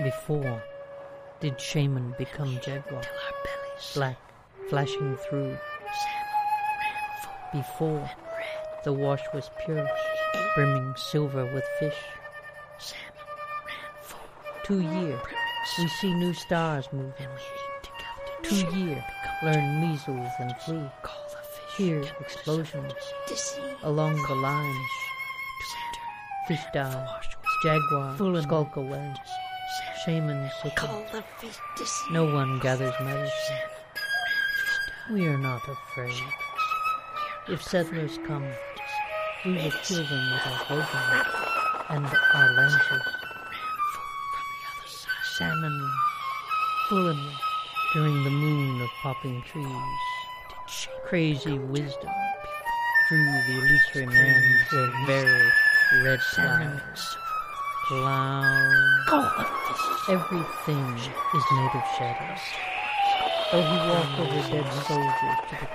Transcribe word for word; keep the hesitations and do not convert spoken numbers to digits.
Before did shaman become jaguar, black, flashing through. Before the wash was pure, brimming silver with fish. Two year, we see new stars moving. Two year, learn measles and flu. Hear explosions along the line. Fish die, jaguar skulk away. Shaman sicken. No one gathers medicine. We are not afraid. If settlers come, we will kill them with our bowguns and our lances. Salmon fulling during the moon of popping trees. Crazy wisdom drew the illusory man to a very red flowers. Cloud. Everything is made of shadows. Though he walked over dead soldiers to the